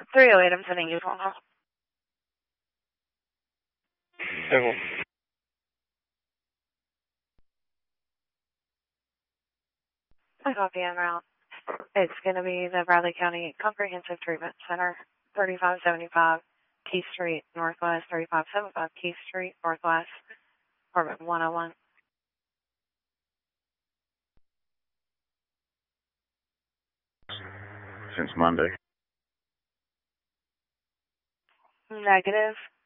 308, I'm sending you a phone call. Civil. I copy en route. It's going to be the Bradley County Comprehensive Treatment Center, 3575 Keith Street, Northwest, 3575 Keith Street, Northwest, apartment 101. Since Monday. Negative.